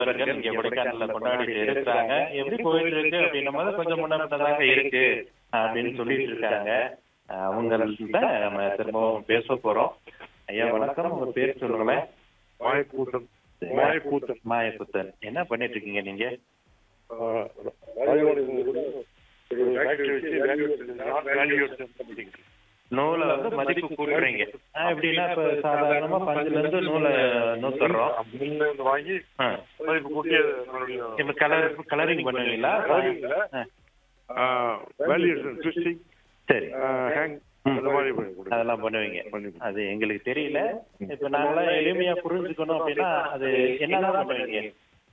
பெண்கள் இங்க கொடைக்கானல்ல கொண்டாடிட்டு இருக்கிறாங்க. எப்படி போயிட்டு இருக்கு அப்படின்னும் போது கொஞ்சம் முன்னதாக இருக்கு அப்படின்னு சொல்லிட்டு இருக்காங்க. அவங்கள்ட்ட நம்ம திரும்பவும் பேச போறோம். ஐயா வணக்கம், உங்க பேர் சொல்லுங்களேன். மாயக்கூத்தன். மாயக்குத்தன், என்ன பண்ணிட்டு இருக்கீங்க நீங்க? நூலை வந்து மதிப்பு கூட்டுறீங்க எப்படின்னா, இப்ப சாதாரணமா 5ல இருந்து நூலை நூத்துறோம் வாங்கி மதிப்பு கூட்டி இப்ப கலரிங் பண்ணுவீங்களா? சரி, அதெல்லாம் பண்ணுவீங்க. அது எங்களுக்கு தெரியல. இப்ப நாங்களாம் எளிமையா புரிஞ்சுக்கணும் அப்படின்னா அது என்னதான் பண்ணுவீங்க?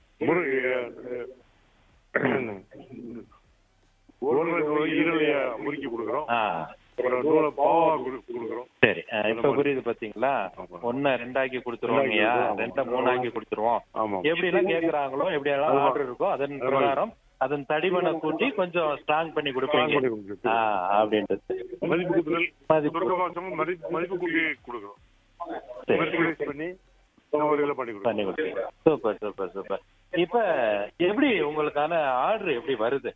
முறுக்கி கொடுக்குறோம். சரி, இப்ப புரியுது பாத்தீங்களா? 1 2 ஆக்கி கொடுத்துருவோங்கய்யா, 2 3 ஆக்கி கொடுத்துருவோம். எப்படி எல்லாம் கேக்குறாங்களோ, எப்படி எல்லாம் ஆர்டர் இருக்கோ அதன் பிரகாரம் அதன் தடிமனை கூட்டி கொஞ்சம் ஸ்ட்ராங் பண்ணி கொடுப்பீங்க அப்படின்றது. மதிப்பு கூட்டி கொடுக்குறோம். Super super super. இப்ப எப்படி உங்களுக்கான ஆர்டர் எப்படி வருது?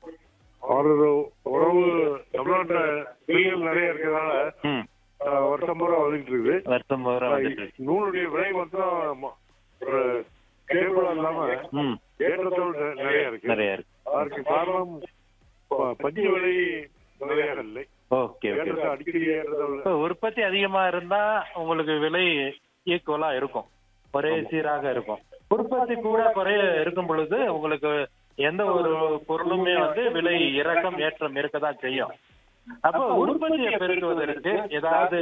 உறவு தமிழ்நாட்டுல பிள்ளைகள் நிறைய இருக்கிறதால வருஷம் பூரா வந்துட்டு இருக்குது. வருஷம் பூரா நூலுடைய விலை மட்டும் ஒரு கேபிளா இல்லாம ஏற்றத்தோடு நிறைய இருக்கு. அதற்கு காரணம் பஞ்சு விலை நிறைய இல்லை. அடிக்கடி உற்பத்தி அதிகமா இருந்தா உங்களுக்கு விலை ஈக்குவலா இருக்கும், ஒரே சீராக இருக்கும். உற்பத்தி கூட குறைய இருக்கும் பொழுது உங்களுக்கு எந்த ஒரு பொருளுமே வந்து விலை இறக்கம் ஏற்றம் இருக்கதான் செய்யும். அப்போ உற்பத்தியை பெருக்குவதற்கு ஏதாவது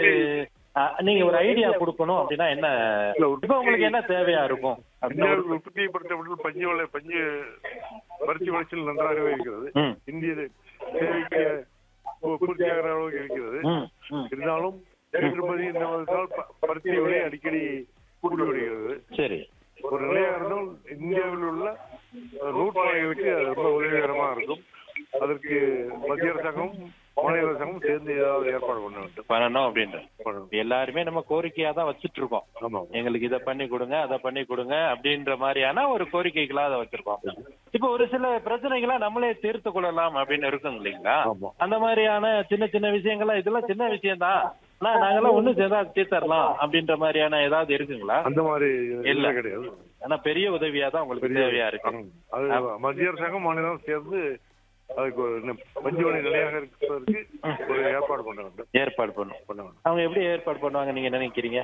நீங்க ஒரு ஐடியா கொடுக்கணும் அப்படின்னா என்ன, இப்ப உங்களுக்கு என்ன தேவையா இருக்கும்? உற்பத்தியை பொறுத்தவரையில் பஞ்சு பருத்தி விளைச்சல் நன்றாகவே இருக்கிறது. இந்திய தேவைக்கு பூர்த்தியாகிற அளவுக்கு இருக்கிறது. இருந்தாலும் ஏற்றுமதி பருத்தி விலை அடிக்கடி கூட்டி வருகிறது. சரி, ஒரு நிலையாக இருந்தால் இந்தியாவில் உள்ள நூற்றாண்டுகளுக்கு ரொம்ப உதவிகரமா இருக்கும். அதற்கு மத்திய அரசாங்கம் மாநில அரசாங்கம் சேர்ந்து ஏதாவது ஏற்பாடு பண்ணணும் அப்படின்ற எல்லாருமே நம்ம கோரிக்கையா தான் வச்சுட்டு இருக்கோம். எங்களுக்கு இதை பண்ணி கொடுங்க, அதை பண்ணி கொடுங்க அப்படின்ற மாதிரியான ஒரு கோரிக்கைகளா அதை வச்சிருக்கோம். இப்ப ஒரு சில பிரச்சனைகளை நம்மளே தீர்த்து கொள்ளலாம் அப்படின்னு இருக்கும் இல்லைங்களா? அந்த மாதிரியான சின்ன சின்ன விஷயங்கள்லாம் இதெல்லாம் சின்ன விஷயம் தான், நாங்கெல்லாம் ஒண்ணு சேர்ந்தா தீர்த்தரலாம் அப்படின்ற மாதிரியான ஏதாவது இருக்குங்களா? அந்த மாதிரி இல்ல, கிடையாது. ஆனா பெரிய உதவியா தான் உங்களுக்கு தேவையா இருக்கு. அது மத்திய அரசாங்கம் மாநிலம் சேர்ந்து அதுக்கு பஞ்சு விலை நிலையாக இருப்பதற்கு ஒரு ஏற்பாடு பண்ண வேண்டும். ஏற்பாடு பண்ணுவோம். அவங்க எப்படி ஏற்பாடு பண்ணுவாங்க நீங்க நினைக்கிறீங்க?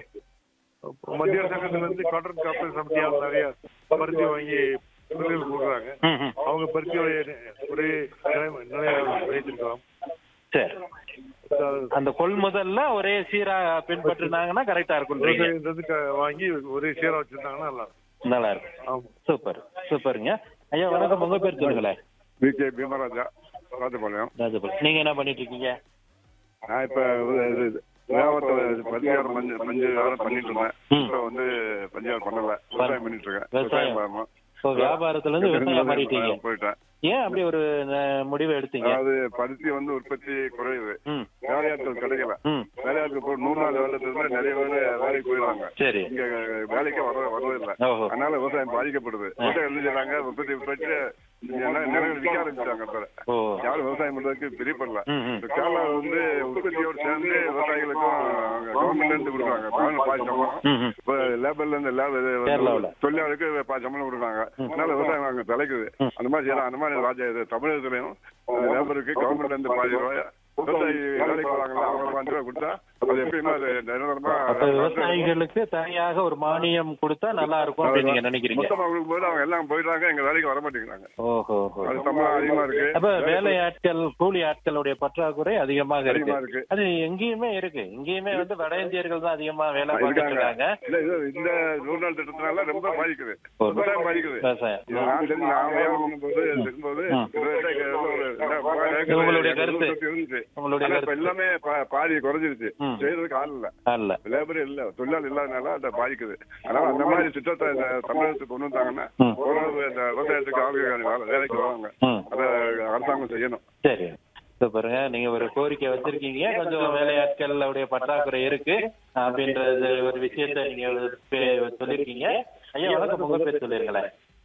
மத்திய அரசாங்கத்துல இருந்து காட்டன் காப்பீடு சமிதியால் நிறைய பருத்தி வாங்கி கொடுக்குறாங்க. அவங்க பருத்தி ஒரே நிலையாக வைத்திருக்கலாம். சரி, அந்த கொள்முதல்ல ஒரே சீரா பின்பற்றினாங்கன்னா கரெக்டா இருக்கும். வாங்கி ஒரே சீரா வச்சிருந்தாங்கன்னா நல்லா இருக்கும். சூப்பர் சூப்பருங்க. ஐயா வணக்கம், உங்க பேர் சொல்லுங்களேன். விகே பீமராஜா, ராஜபாளையம். நீங்க என்ன பண்ணிட்டு இருக்கீங்க? நான் இப்ப பஞ்சாரம் பண்ணிட்டு இருந்தேன். இப்ப வந்து பஞ்சாரம் பண்ணல, விவசாயம் பண்ணிட்டு இருக்கேன். விவசாயம் வியாபாரத்துல இருந்து விவசாயம் மாறிட்டீங்க. போயிட்டேன். ஏன் அப்படி ஒரு முடிவை எடுத்தீங்க? அதாவது பருத்தி வந்து உற்பத்தி குறையுது, வேலையாட்கள் கிடைக்கல. வேலையாட்கள் போய் 100 நாள் வேலை நிறைய வேலைக்கு போயிடுறாங்க. சரி, இங்க வேலைக்கே வரதில்லை. அதனால விவசாயம் பாதிக்கப்படுது. விவசாயம் என்ன செய்யறாங்க, உற்பத்தி நிலங்கள் விற்க ஆரம்பிச்சாங்க. யாரும் விவசாயம் பண்றதுக்கு பிரியப்படல. கேரளா வந்து உற்பத்தியோடு சேர்ந்து விவசாயிகளுக்கும் கவர்மெண்ட்ல இருந்து கொடுக்குறாங்க பாதி சம்பளம். இப்ப லேபர்ல இருந்து தொழிலாளருக்கு பாதி சம்பளம் கொடுக்குறாங்க. அதனால விவசாயம் அங்க தலைக்குது. அந்த மாதிரி செய்யலாம். அந்த மாதிரி தமிழகத்திலையும் லேபருக்கு கவர்மெண்ட்ல இருந்து பாதி ரூபாய் விவசாயி வேலைக்கு வராங்களா அவங்க 5 ரூபாய் கொடுத்தா அது எப்படின்னா விவசாயிகளுக்கு தனியாக ஒரு மானியம் கொடுத்தா நல்லா இருக்கும் அப்படின்னு நீங்க நினைக்கிறீங்க? மொத்தமா கொடுக்கும்போது அவங்க எல்லாம் போயிடுறாங்க, எங்க வேலைக்கு வர மாட்டேங்கிறாங்க. அது சம்பளம் அதிகமா இருக்கு. அப்ப வேலை ஆட்கள், கூலி ஆட்களுடைய பற்றாக்குறை அதிகமாக இருக்கு. அது எங்கேயுமே இருக்கு. இங்கேயுமே வந்து வட இந்தியர்கள் தான் அதிகமா வேலை பார்த்துருக்காங்க. இந்த 100 நாள் திட்டத்தினால ரொம்ப பாதிக்குது, விவசாயம் பாதிக்குது. உங்களுடைய கருத்து எல்லாமே பாதி குறைஞ்சிருச்சு. செய்யறதுக்கு ஆள் இல்ல, லேபர் இல்ல, தொழிலாளி இல்லாதனால அதை பாதிக்குது. அதனால அந்த மாதிரி திட்டத்தை தமிழகத்துக்கு கொண்டு வந்தாங்கன்னா விவசாயத்துக்கு ஆளுங்க வேலைக்கு வராங்க. அதை அரசாங்கம் செய்யணும். சரி, பாருங்க, நீங்க ஒரு கோரிக்கை வச்சிருக்கீங்க, கொஞ்சம் வேலையாட்களுடைய பற்றாக்குறை இருக்கு அப்படின்றது ஒரு விஷயத்த நீங்க சொல்லிருக்கீங்க. ஐயா வணக்கம், உங்க பேர் சொல்லிருங்களேன்.